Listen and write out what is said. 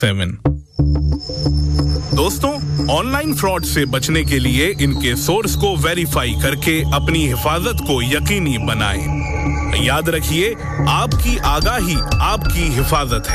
7। दोस्तों, online fraud से बचने के लिए इनके सोर्स को वेरीफाई करके अपनी हिफाजत को यकीनी बनाएं। याद रखिए, आपकी आगाही आपकी हिफाजत है।